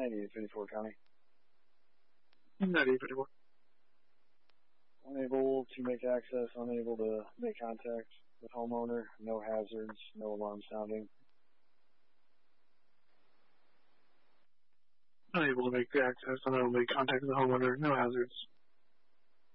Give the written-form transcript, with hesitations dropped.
9854 County. 9854. Unable to make access, unable to make contact with homeowner, no hazards, no alarm sounding. Unable to make access, unable to make contact with the homeowner, no hazards,